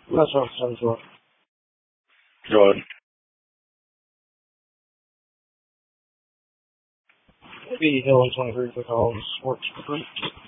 That's what I'm saying for. Good. Maybe Hill 23 because works great.